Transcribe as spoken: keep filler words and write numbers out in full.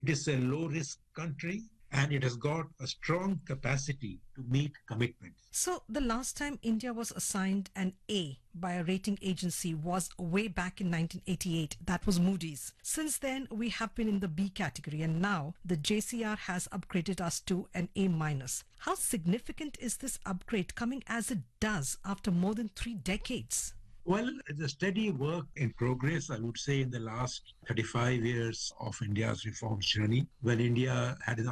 It is a low-risk country and it has got a strong capacity to meet commitments. So, the last time India was assigned an A by a rating agency was way back in nineteen eighty-eight. That was Moody's. Since then, we have been in the B category, and now the J C R has upgraded us to an A minus. How significant is this upgrade coming as it does after more than three decades? Well, it's a steady work in progress, I would say, in the last thirty-five years of India's reform journey, when India had an